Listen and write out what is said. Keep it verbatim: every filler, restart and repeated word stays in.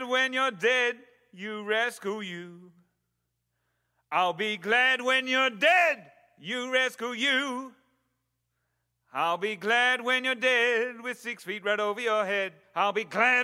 glad when you're dead, you rescue you. I'll be glad when you're dead, you rescue you. I'll be glad when you're dead with six feet right over your head. I'll be glad